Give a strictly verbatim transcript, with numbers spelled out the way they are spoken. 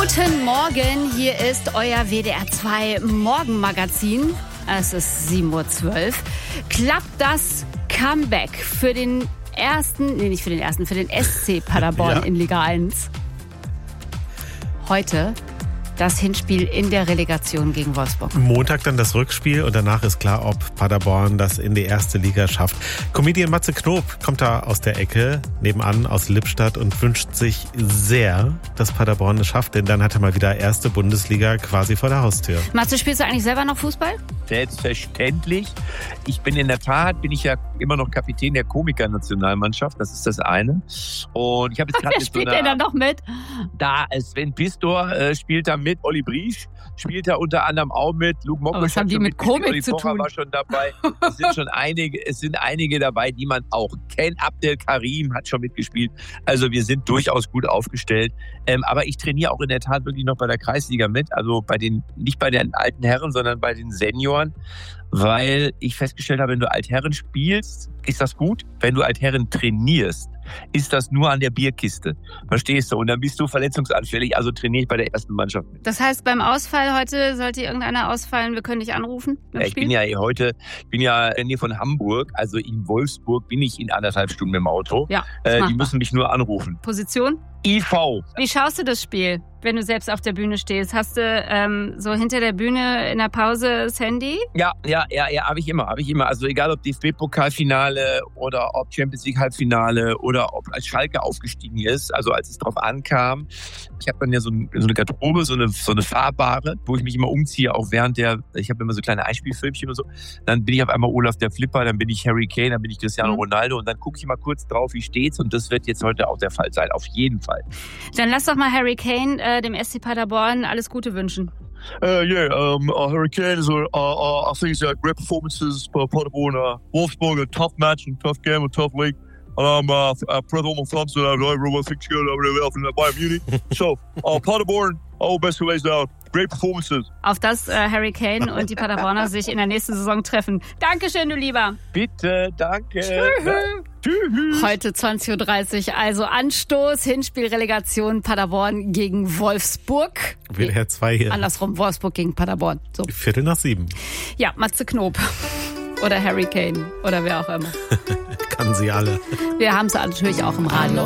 Guten Morgen, hier ist euer W D R zwei Morgenmagazin. Es ist sieben Uhr zwölf. Klappt das Comeback für den ersten, nee nicht für den ersten, für den S C Paderborn ja. in Liga eins? Heute das Hinspiel in der Relegation gegen Wolfsburg. Montag dann das Rückspiel und danach ist klar, ob Paderborn das in die erste Liga schafft. Comedian Matze Knob kommt da aus der Ecke nebenan aus Lippstadt und wünscht sich sehr, dass Paderborn es schafft, denn dann hat er mal wieder erste Bundesliga quasi vor der Haustür. Matze, spielst du eigentlich selber noch Fußball? Selbstverständlich. Ich bin in der Tat, bin ich ja immer noch Kapitän der Komiker-Nationalmannschaft. Das ist das eine. Und ich habe jetzt gerade Wer spielt der da noch mit? Da Sven Pistor äh, spielt da mit. Olli Briesch spielt da unter anderem auch mit. Luke Mockridge. Was haben die mit Komik Olli zu Pocher tun? War schon dabei. Es sind schon einige, es sind einige dabei, die man auch kennt. Abdel Karim hat schon mitgespielt. Also wir sind durchaus gut aufgestellt. Ähm, aber ich trainiere auch in der Tat wirklich noch bei der Kreisliga mit. Also bei den, nicht bei den alten Herren, sondern bei den Senioren. Weil ich festgestellt habe, wenn du Altherren spielst, ist das gut. Wenn du Altherren trainierst, ist das nur an der Bierkiste. Verstehst du? Und dann bist du verletzungsanfällig, also trainiere ich bei der ersten Mannschaft mit. Das heißt, beim Ausfall heute sollte irgendeiner ausfallen, wir können dich anrufen? Ja, ich bin ja heute, ich bin ja in der Nähe von Hamburg, also in Wolfsburg bin ich in anderthalb Stunden mit dem Auto. Ja, äh, die müssen mich nur anrufen. Position? I V. Wie schaust du das Spiel, wenn du selbst auf der Bühne stehst? Hast du ähm, so hinter der Bühne in der Pause das Handy? Ja, ja, ja, ja, habe ich immer, habe ich immer. Also egal ob D F B-Pokalfinale oder ob Champions League Halbfinale oder ob als Schalke aufgestiegen ist, also als es drauf ankam. Ich habe dann ja so, ein, so eine Garderobe, so eine, so eine fahrbare, wo ich mich immer umziehe, auch während der, ich habe immer so kleine Einspielfilmchen und so. Dann bin ich auf einmal Olaf der Flipper, dann bin ich Harry Kane, dann bin ich Cristiano mhm. Ronaldo und dann gucke ich mal kurz drauf, wie steht's und das wird jetzt heute auch der Fall sein, auf jeden Fall. Dann lass doch mal Harry Kane, äh, dem S C Paderborn, alles Gute wünschen. Uh, yeah, um, uh, Hurricanes are, uh, uh, I think it's uh, great performances for Paderborn. Uh, Wolfsburg, a tough match and tough game, a tough league. And I'm uh, uh, proud of all my fans that everyone thinks good over there in Bayern Munich. So, uh, Paderborn, all best ways down. Great performances. Auf das äh, Harry Kane und die Paderborner sich in der nächsten Saison treffen. Dankeschön, du Lieber. Bitte, danke. Tschüss. Heute zwanzig Uhr dreißig, also Anstoß, Hinspielrelegation Paderborn gegen Wolfsburg. W D R zwei hier. Andersrum, Wolfsburg gegen Paderborn. So. Viertel nach sieben. Ja, Matze Knob. Oder Harry Kane. Oder wer auch immer. Kann sie alle. Wir haben sie natürlich auch im Radio.